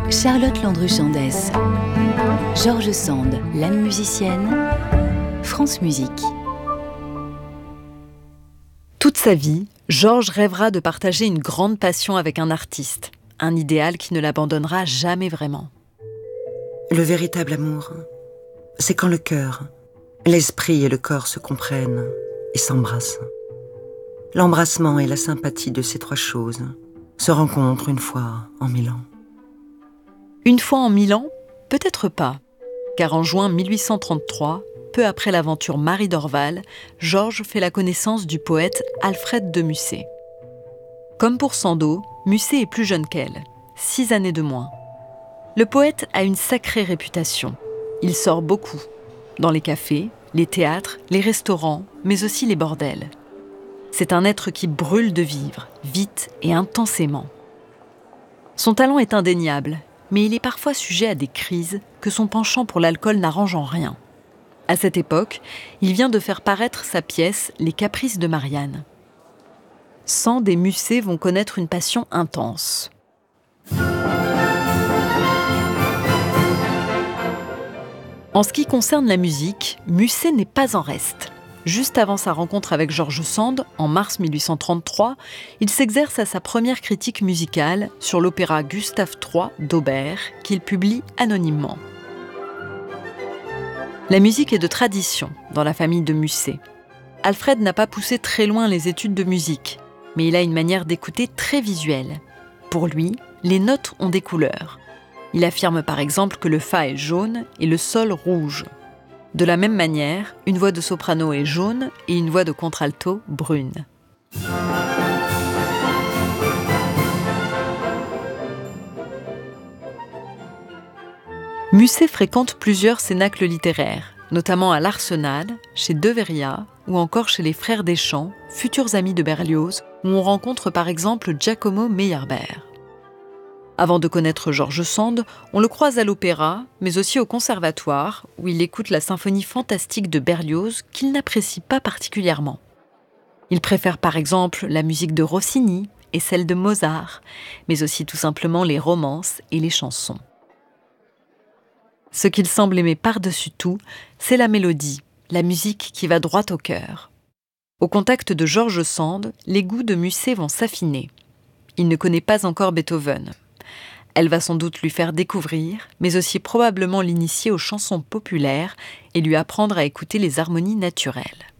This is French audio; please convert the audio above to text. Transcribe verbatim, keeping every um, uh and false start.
Charlotte Landru-Chandès, George Sand, l'âme musicienne, France Musique. Toute sa vie, Georges rêvera de partager une grande passion avec un artiste, un idéal qui ne l'abandonnera jamais vraiment. Le véritable amour, c'est quand le cœur, l'esprit et le corps se comprennent et s'embrassent. L'embrassement et la sympathie de ces trois choses se rencontrent une fois en mille ans. Une fois en mille ans, peut-être pas, car en juin mille huit cent trente-trois, peu après l'aventure Marie Dorval, Georges fait la connaissance du poète Alfred de Musset. Comme pour Sandeau, Musset est plus jeune qu'elle, six années de moins. Le poète a une sacrée réputation. Il sort beaucoup, dans les cafés, les théâtres, les restaurants, mais aussi les bordels. C'est un être qui brûle de vivre, vite et intensément. Son talent est indéniable, mais il est parfois sujet à des crises que son penchant pour l'alcool n'arrange en rien. À cette époque, il vient de faire paraître sa pièce « Les Caprices de Marianne ». Sand et Musset vont connaître une passion intense. En ce qui concerne la musique, Musset n'est pas en reste. Juste avant sa rencontre avec George Sand, en mars mille huit cent trente-trois, il s'exerce à sa première critique musicale sur l'opéra Gustave trois d'Auber, qu'il publie anonymement. La musique est de tradition dans la famille de Musset. Alfred n'a pas poussé très loin les études de musique, mais il a une manière d'écouter très visuelle. Pour lui, les notes ont des couleurs. Il affirme par exemple que le fa est jaune et le sol rouge. De la même manière, une voix de soprano est jaune et une voix de contralto brune. Musset fréquente plusieurs cénacles littéraires, notamment à l'Arsenal, chez Deveria ou encore chez les frères Deschamps, futurs amis de Berlioz, où on rencontre par exemple Giacomo Meyerbeer. Avant de connaître George Sand, on le croise à l'opéra, mais aussi au conservatoire, où il écoute la symphonie fantastique de Berlioz qu'il n'apprécie pas particulièrement. Il préfère par exemple la musique de Rossini et celle de Mozart, mais aussi tout simplement les romances et les chansons. Ce qu'il semble aimer par-dessus tout, c'est la mélodie, la musique qui va droit au cœur. Au contact de George Sand, les goûts de Musset vont s'affiner. Il ne connaît pas encore Beethoven. Elle va sans doute lui faire découvrir, mais aussi probablement l'initier aux chansons populaires et lui apprendre à écouter les harmonies naturelles.